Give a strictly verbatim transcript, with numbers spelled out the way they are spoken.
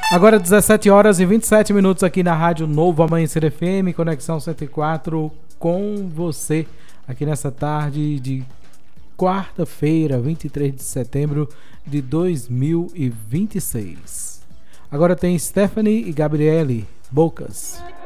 Agora dezessete horas e vinte e sete minutos aqui na Rádio Novo Amanhecer F M, Conexão cento e quatro com você, aqui nessa tarde de quarta-feira, vinte e três de setembro de dois mil e vinte e seis. Agora tem Stephanie e Gabriele, Bocas.